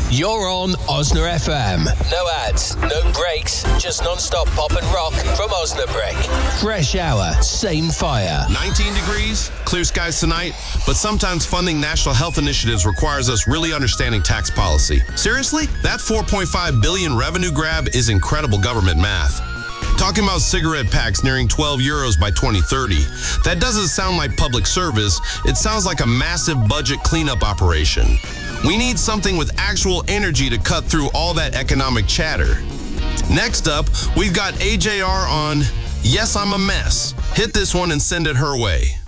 You're on Osna FM. No ads, no breaks, just non-stop pop and rock from Osnabrück. Fresh hour, same fire. 19 degrees, clear skies tonight, but sometimes funding national health initiatives requires us really understanding tax policy. Seriously? That $4.5 billion revenue grab is incredible government math. Talking about cigarette packs nearing 12 euros by 2030. That doesn't sound like public service. It sounds like a massive budget cleanup operation. We need something with actual energy to cut through all that economic chatter. Next up, we've got AJR on Yes, I'm a Mess. Hit this one and send it her way.